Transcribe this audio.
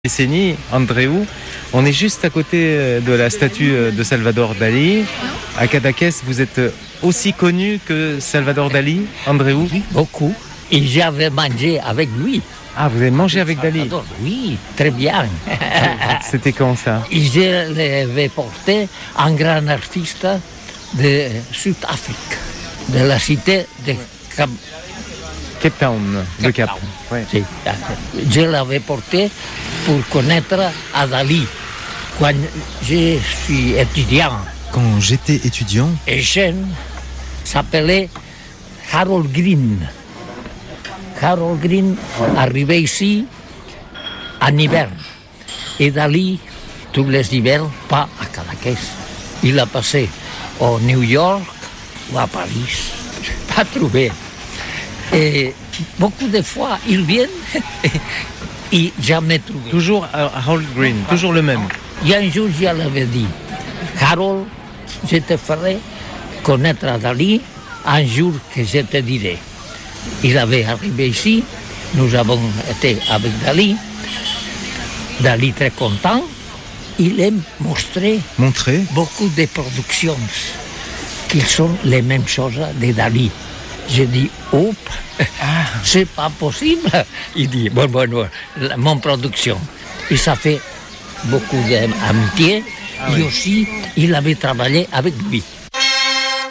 décennie, Andreu. On est juste à côté de la statue de Salvador Dali. À Cadaqués, vous êtes aussi connu que Salvador Dali, Andreu? Oui, beaucoup. Et j'avais mangé avec lui. Ah, vous avez mangé avec Dali? Oui, très bien. C'était quand ça? Et je l'avais porté un grand artiste de Sud-Afrique, de la cité de Cape Town, de Cap. Ouais. Sí. Je l'avais porté pour connaître à Dali quand je suis étudiant. Quand j'étais étudiant, Et jeune s'appelait Harold Green. Harold Green arrivait ici en hiver. Et Dali, tous les hivers, pas à Cadaqués. Il a passé au New York ou à Paris. Pas trouvé. Et beaucoup de fois, ils viennent et jamais trouvé. Toujours Harold Green, toujours le même. Il y a un jour, je l'avais dit, Harold, je te ferai connaître à Dali un jour que je te dirai. Il avait arrivé ici, nous avons été avec Dali. Dali très content. Il aime montrer beaucoup de productions qui sont les mêmes choses de Dali. Je dis, c'est pas possible. Il dit, bon, mon production. Et ça fait beaucoup d'amitié. Et aussi, il avait travaillé avec lui.